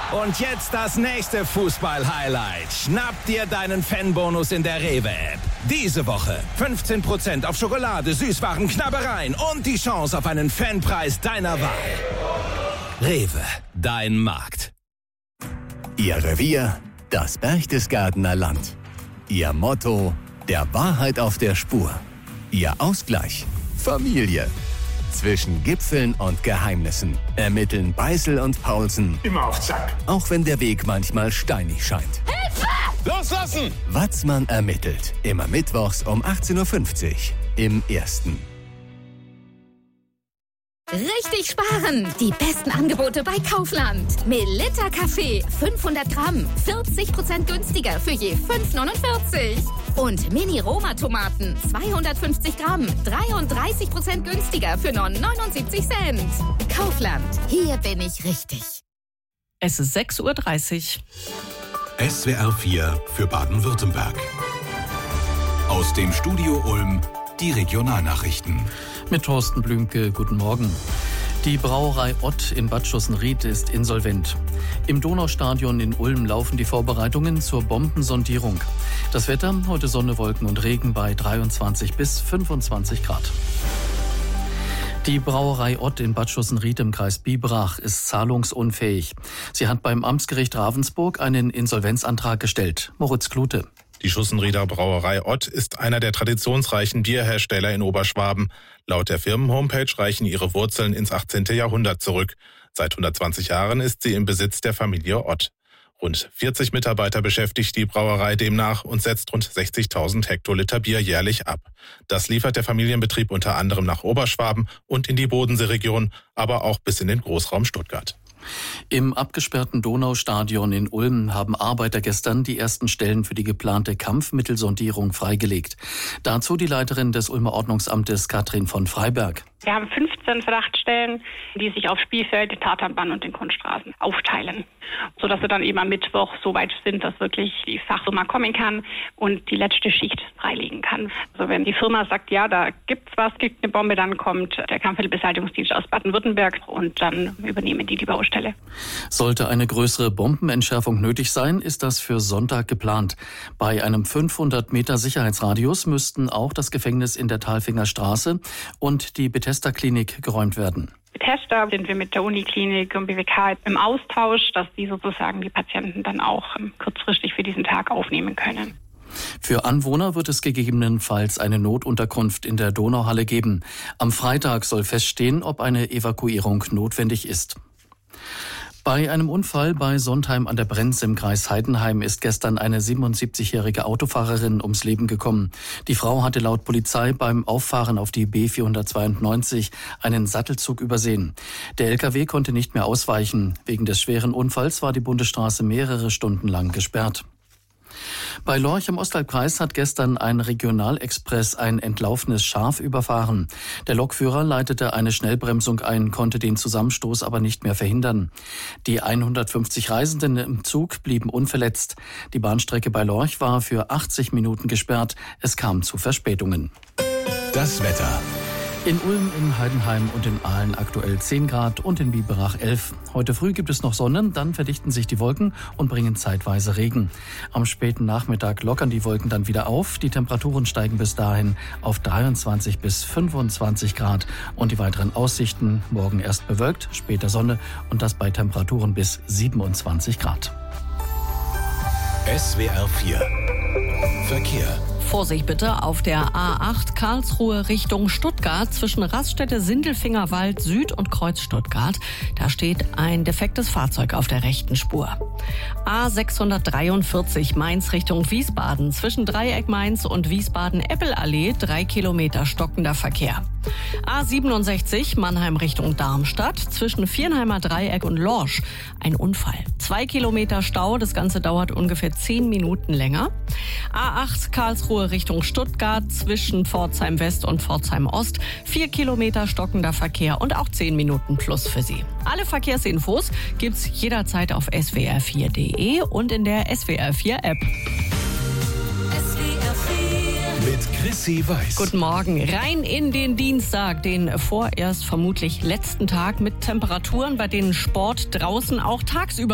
Und jetzt das nächste Fußball-Highlight. Schnapp dir deinen Fanbonus in der Rewe-App. Diese Woche 15% auf Schokolade, Süßwaren, Knabbereien und die Chance auf einen Fanpreis deiner Wahl. Rewe, dein Markt. Ihr Revier, das Berchtesgadener Land. Ihr Motto, der Wahrheit auf der Spur. Ihr Ausgleich, Familie. Zwischen Gipfeln und Geheimnissen ermitteln Beißel und Paulsen. Immer auf Zack. Auch wenn der Weg manchmal steinig scheint. Hilfe! Loslassen! Watzmann ermittelt. Immer mittwochs um 18.50 Uhr im Ersten. Richtig sparen! Die besten Angebote bei Kaufland. Melitta Kaffee 500 Gramm, 40% günstiger für je 5,49. Und Mini-Roma-Tomaten 250 Gramm, 33% günstiger für nur 79 Cent. Kaufland, hier bin ich richtig. Es ist 6:30 Uhr. SWR 4 für Baden-Württemberg. Aus dem Studio Ulm die Regionalnachrichten. Mit Thorsten Blümke, guten Morgen. Die Brauerei Ott in Bad Schussenried ist insolvent. Im Donaustadion in Ulm laufen die Vorbereitungen zur Bombensondierung. Das Wetter, heute Sonne, Wolken und Regen bei 23 bis 25 Grad. Die Brauerei Ott in Bad Schussenried im Kreis Biberach ist zahlungsunfähig. Sie hat beim Amtsgericht Ravensburg einen Insolvenzantrag gestellt. Moritz Klute. Die Schussenrieder Brauerei Ott ist einer der traditionsreichen Bierhersteller in Oberschwaben. Laut der Firmenhomepage reichen ihre Wurzeln ins 18. Jahrhundert zurück. Seit 120 Jahren ist sie im Besitz der Familie Ott. Rund 40 Mitarbeiter beschäftigt die Brauerei demnach und setzt rund 60.000 Hektoliter Bier jährlich ab. Das liefert der Familienbetrieb unter anderem nach Oberschwaben und in die Bodenseeregion, aber auch bis in den Großraum Stuttgart. Im abgesperrten Donaustadion in Ulm haben Arbeiter gestern die ersten Stellen für die geplante Kampfmittelsondierung freigelegt. Dazu die Leiterin des Ulmer Ordnungsamtes Katrin von Freiberg. Wir haben 15 Verdachtsstellen, die sich auf Spielfeld, die Tatanbahn und den Kunststraßen aufteilen, sodass wir dann eben am Mittwoch so weit sind, dass wirklich die Fachfirma kommen kann und die letzte Schicht freilegen kann. Also wenn die Firma sagt, ja, da gibt's was, gibt eine Bombe, dann kommt der Kampfmittelbeseitigungsdienst aus Baden-Württemberg und dann übernehmen die Baustelle. Sollte eine größere Bombenentschärfung nötig sein, ist das für Sonntag geplant. Bei einem 500 Meter Sicherheitsradius müssten auch das Gefängnis in der Talfinger Straße und die Bethesda-Klinik geräumt werden. Bethesda sind wir mit der Uniklinik und BWK im Austausch, dass die sozusagen die Patienten dann auch kurzfristig für diesen Tag aufnehmen können. Für Anwohner wird es gegebenenfalls eine Notunterkunft in der Donauhalle geben. Am Freitag soll feststehen, ob eine Evakuierung notwendig ist. Bei einem Unfall bei Sontheim an der Brenz im Kreis Heidenheim ist gestern eine 77-jährige Autofahrerin ums Leben gekommen. Die Frau hatte laut Polizei beim Auffahren auf die B492 einen Sattelzug übersehen. Der LKW konnte nicht mehr ausweichen. Wegen des schweren Unfalls war die Bundesstraße mehrere Stunden lang gesperrt. Bei Lorch im Osthalbkreis hat gestern ein Regionalexpress ein entlaufenes Schaf überfahren. Der Lokführer leitete eine Schnellbremsung ein, konnte den Zusammenstoß aber nicht mehr verhindern. Die 150 Reisenden im Zug blieben unverletzt. Die Bahnstrecke bei Lorch war für 80 Minuten gesperrt. Es kam zu Verspätungen. Das Wetter. In Ulm, in Heidenheim und in Aalen aktuell 10 Grad und in Biberach 11. Heute früh gibt es noch Sonne, dann verdichten sich die Wolken und bringen zeitweise Regen. Am späten Nachmittag lockern die Wolken dann wieder auf. Die Temperaturen steigen bis dahin auf 23 bis 25 Grad. Und die weiteren Aussichten: morgen erst bewölkt, später Sonne und das bei Temperaturen bis 27 Grad. SWR 4 Verkehr. Vorsicht bitte auf der A8 Karlsruhe Richtung Stuttgart zwischen Raststätte-Sindelfingerwald Süd und Kreuz Stuttgart. Da steht ein defektes Fahrzeug auf der rechten Spur. A643 Mainz Richtung Wiesbaden zwischen Dreieck Mainz und Wiesbaden-Eppelallee 3 Kilometer stockender Verkehr. A67 Mannheim Richtung Darmstadt zwischen Viernheimer Dreieck und Lorsch. Ein Unfall. 2 Kilometer Stau, das Ganze dauert ungefähr 10 Minuten länger. A8 Karlsruhe Richtung Stuttgart zwischen Pforzheim West und Pforzheim Ost. 4 Kilometer stockender Verkehr und auch 10 Minuten plus für Sie. Alle Verkehrsinfos gibt's jederzeit auf swr4.de und in der SWR4 App. Mit Chrissy Weiß. Guten Morgen. Rein in den Dienstag, den vorerst vermutlich letzten Tag mit Temperaturen, bei denen Sport draußen auch tagsüber